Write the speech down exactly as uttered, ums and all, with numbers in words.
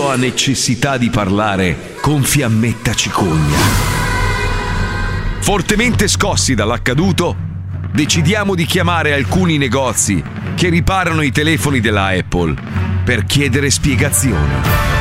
Io ho necessità di parlare con Fiammetta Cicogna. Fortemente scossi dall'accaduto, decidiamo di chiamare alcuni negozi che riparano i telefoni della Apple per chiedere spiegazioni.